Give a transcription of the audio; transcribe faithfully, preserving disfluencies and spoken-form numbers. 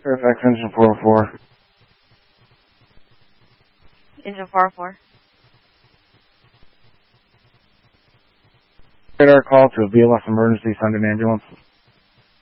Fairfax Engine four oh four. Engine four oh four. Radar call to a B L S emergency, send an ambulance.